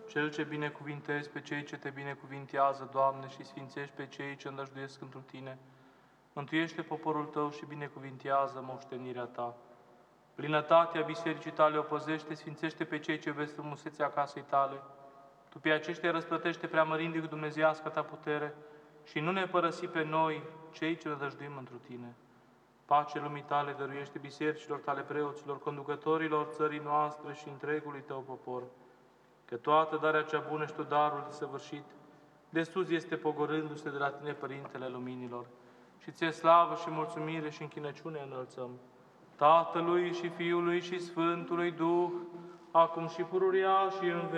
Cel ce binecuvintezi pe cei ce te binecuvintează, Doamne, și sfințești pe cei ce îndăjduiesc întru Tine, mântuiește poporul Tău și binecuvintează moștenirea Ta. Plinătatea bisericii Tale o păzește, sfințește pe cei ce vezi frumusețea casei Tale. Tu pe aceștia răsplătește preamărindu-i cu dumnezeiasca Ta putere și nu ne părăsi pe noi, cei ce nădăjduim întru Tine. Pace lumii Tale dăruiește bisericilor Tale, preoților, conducătorilor țării noastre și întregului Tău popor, că toată darea cea bună și tot darul desăvârșit, de sus este pogorându-se de la Tine, Părintele Luminilor, și Ție slavă și mulțumire și închinăciune înălțăm, Tatălui și Fiului și Sfântului Duh, acum și pururia și în